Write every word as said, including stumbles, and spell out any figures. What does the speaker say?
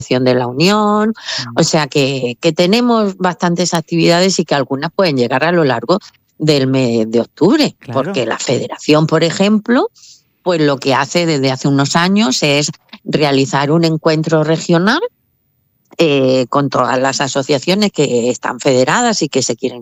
de la Unión, Mm. o sea que, que tenemos bastantes actividades y que algunas pueden llegar a lo largo del mes de octubre, Claro. porque la Federación, por ejemplo, pues lo que hace desde hace unos años es realizar un encuentro regional eh, con todas las asociaciones que están federadas y que se quieren